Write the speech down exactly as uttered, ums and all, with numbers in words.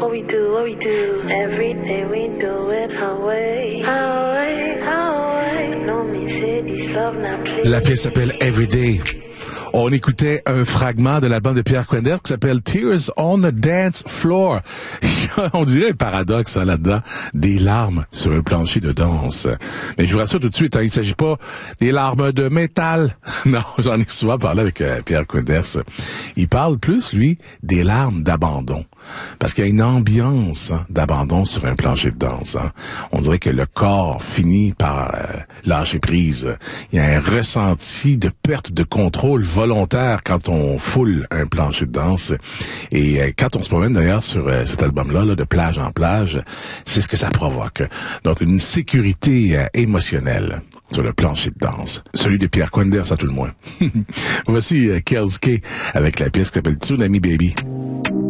what we do, what we do. Every day we do it our way, our way, our way. No me say this love not play. La pièce s'appelle Everyday. On écoutait un fragment de l'album de Pierre Quenders qui s'appelle Tears on the Dance Floor. On dirait un paradoxe hein, là-dedans, des larmes sur un plancher de danse. Mais je vous rassure tout de suite, hein, il ne s'agit pas des larmes de métal. Non, j'en ai souvent parlé avec euh, Pierre Quenders. Il parle plus, lui, des larmes d'abandon. Parce qu'il y a une ambiance hein, d'abandon sur un plancher de danse. Hein. On dirait que le corps finit par euh, lâcher prise. Il y a un ressenti de perte de contrôle volontaire quand on foule un plancher de danse. Et euh, quand on se promène d'ailleurs sur euh, cet album-là, là, de plage en plage, c'est ce que ça provoque. Donc une sécurité euh, émotionnelle sur le plancher de danse. Celui de Pierre Quenders, à tout le moins. Voici euh, Kelsey avec la pièce qui s'appelle Tsunami Baby.